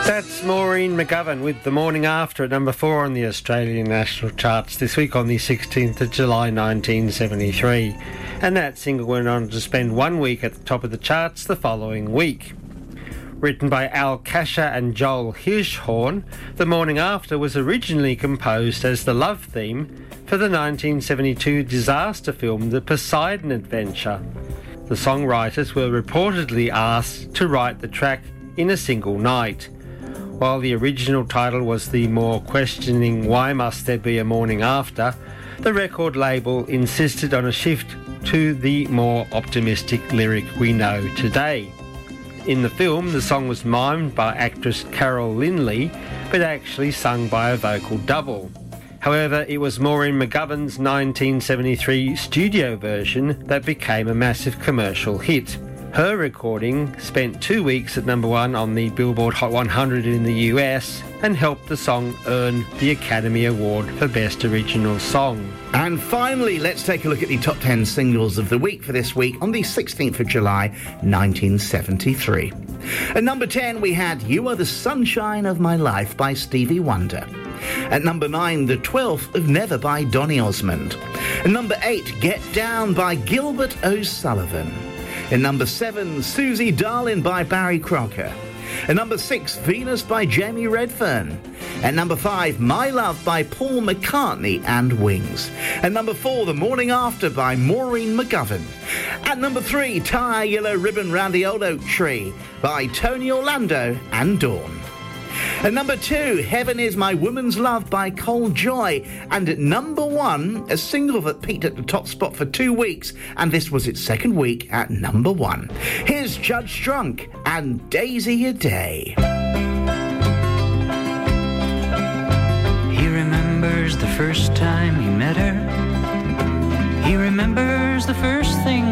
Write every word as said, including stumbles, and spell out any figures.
That's Maureen McGovern with The Morning After at number four on the Australian national charts this week on the sixteenth of July nineteen seventy-three. And that single went on to spend one week at the top of the charts the following week. Written by Al Kasha and Joel Hirschhorn, The Morning After was originally composed as the love theme for the nineteen seventy-two disaster film The Poseidon Adventure. The songwriters were reportedly asked to write the track in a single night. While the original title was the more questioning Why Must There Be a Morning After, the record label insisted on a shift to the more optimistic lyric we know today. In the film, the song was mimed by actress Carol Lynley, but actually sung by a vocal double. However, it was Maureen McGovern's nineteen seventy-three studio version that became a massive commercial hit. Her recording spent two weeks at number one on the Billboard Hot one hundred in the U S and helped the song earn the Academy Award for Best Original Song. And finally, let's take a look at the top ten singles of the week for this week on the sixteenth of July, nineteen seventy-three. At number ten, we had You Are the Sunshine of My Life by Stevie Wonder. At number nine, The twelfth of Never by Donny Osmond. At number eight, Get Down by Gilbert O'Sullivan. At number seven, Susie Darling by Barry Crocker. At number six, Venus by Jamie Redfern. At number five, My Love by Paul McCartney and Wings. At number four, The Morning After by Maureen McGovern. At number three, Tie a Yellow Ribbon Round the Old Oak Tree by Tony Orlando and Dawn. At number two, Heaven Is My Woman's Love by Cole Joy. And at number one, a single that peaked at the top spot for two weeks, and this was its second week at number one. Here's Judge Strunk and Daisy a Day. He remembers the first time he met her. He remembers the first thing